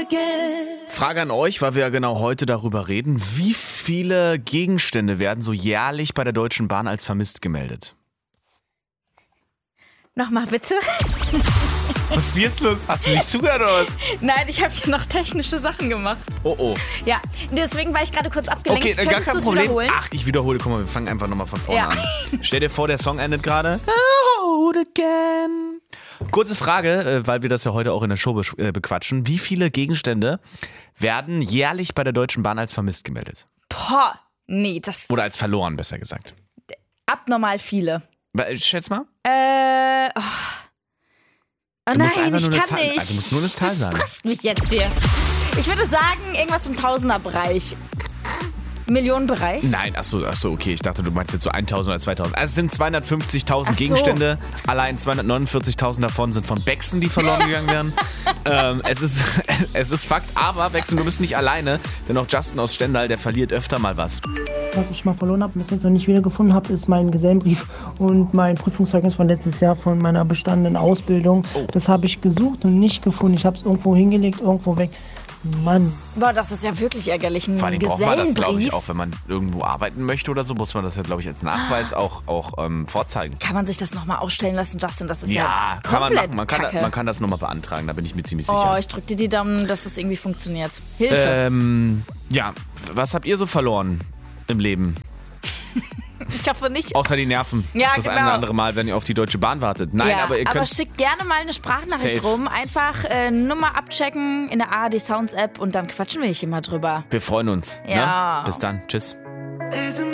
Frage an euch, weil wir ja genau heute darüber reden. Wie viele Gegenstände werden so jährlich bei der Deutschen Bahn als vermisst gemeldet? Nochmal bitte. Was ist jetzt los? Hast du nicht zugehört oder was? Nein, ich habe hier noch technische Sachen gemacht. Oh. Ja, deswegen war ich gerade kurz abgelenkt. Okay, gar Könntest kein du's Problem. wiederholen? Ach, ich wiederhole. Guck mal, wir fangen einfach nochmal von vorne Ja. an. Stell dir vor, der Song endet gerade. Out again. Kurze Frage, weil wir das ja heute auch in der Show bequatschen. Wie viele Gegenstände werden jährlich bei der Deutschen Bahn als vermisst gemeldet? Boah, nee, das Oder als verloren, besser gesagt. abnormal viele. Schätz mal. Oh Du nein, musst einfach ich nur eine kann Zahl- nicht. also du musst nur eine Zahl das sagen. stresst mich jetzt hier. Ich würde sagen, irgendwas im Tausenderbereich. Millionenbereich? Nein, achso, okay. Ich dachte, du meinst jetzt so 1000 oder 2000. Also es sind 250.000 Ach so. Gegenstände. Allein 249.000 davon sind von Bexen, die verloren gegangen wären. Es ist Fakt. Aber, Bexen, du bist nicht alleine. Denn auch Justin aus Stendal, der verliert öfter mal was. Was ich mal verloren habe und bis jetzt noch nicht wiedergefunden habe, ist mein Gesellenbrief und mein Prüfungszeugnis von letztes Jahr von meiner bestandenen Ausbildung. Oh. Das habe ich gesucht und nicht gefunden. Ich habe es irgendwo hingelegt, irgendwo weg. Mann. Boah, das ist ja wirklich ärgerlich. Ein Vor allem braucht man das, glaube ich, Gesellenbrief. auch, wenn man irgendwo arbeiten möchte oder so, muss man das ja, glaube ich, als Nachweis auch vorzeigen. Kann man sich das nochmal ausstellen lassen, Justin? Das ist Ja, ja kann man komplett machen. Kacke. Man kann das nochmal beantragen, da bin ich mir ziemlich Oh, sicher. ich drück dir die Daumen, dass das irgendwie funktioniert. Hilfe. Ja, was habt ihr so verloren im Leben? Ich hoffe nicht. Außer die Nerven. Ja, das genau. eine oder andere Mal, wenn ihr auf die Deutsche Bahn wartet. Nein, Ja, aber ihr könnt... schickt gerne mal eine Sprachnachricht Safe. rum. Einfach Nummer abchecken in der ARD Sounds App und dann quatschen wir hier mal drüber. Wir freuen uns. Ja. Ne? Bis dann. Tschüss.